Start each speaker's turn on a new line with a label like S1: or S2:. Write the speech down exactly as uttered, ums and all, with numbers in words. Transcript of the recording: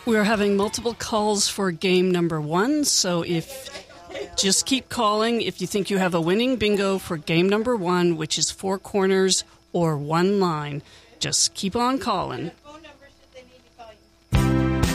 S1: We're having multiple calls for game number one, so if just keep calling if you think you have a winning bingo for game number one, which is four corners or one line. Just keep on calling.